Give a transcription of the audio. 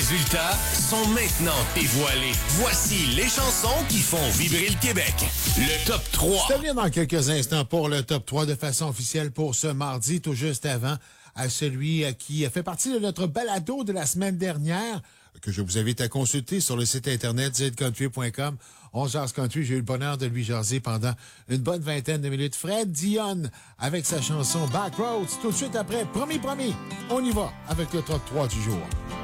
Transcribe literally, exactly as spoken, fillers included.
résultats sont maintenant dévoilés. Voici les chansons qui font vibrer le Québec. Le top trois. Je te reviens dans quelques instants pour le top trois de façon officielle pour ce mardi, tout juste avant à celui qui a fait partie de notre balado de la semaine dernière, que je vous invite à consulter sur le site internet z country point com. On jase country, j'ai eu le bonheur de lui jaser pendant une bonne vingtaine de minutes. Fred Dion avec sa chanson Backroads. Tout de suite après, promis, promis, on y va avec le top trois du jour.